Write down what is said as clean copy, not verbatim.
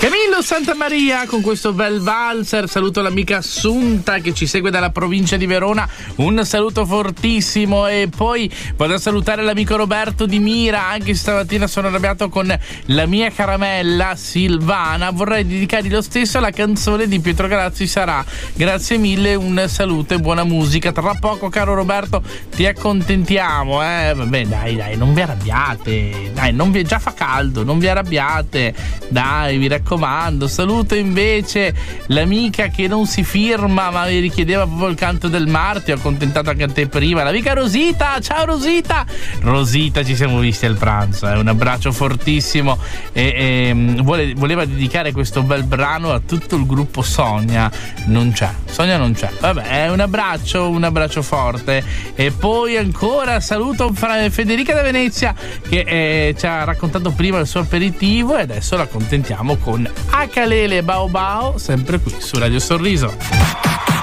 Camillo Santamaria con questo bel valzer. Saluto l'amica Assunta che ci segue dalla provincia di Verona, un saluto fortissimo. E poi vado a salutare l'amico Roberto di Mira, anche se stamattina sono arrabbiato con la mia caramella Silvana. Vorrei dedicargli lo stesso la canzone di Pietro Garazzi, Sarà. Grazie mille, un saluto e buona musica. Tra poco, caro Roberto, ti accontentiamo, vabbè, dai, non vi arrabbiate, dai, già fa caldo, non vi arrabbiate, dai, vi raccomando. Saluto invece l'amica che non si firma ma mi richiedeva proprio il canto del Mar. Ti ho accontentato anche a te prima, l'amica Rosita. Ciao Rosita, ci siamo visti al pranzo, un abbraccio fortissimo e voleva dedicare questo bel brano a tutto il gruppo Sonia non c'è, vabbè, un abbraccio forte. E poi ancora saluto Federica da Venezia che ci ha raccontato prima il suo aperitivo e adesso la accontentiamo con Akalele Bao Bao, sempre qui su Radio Sorriso.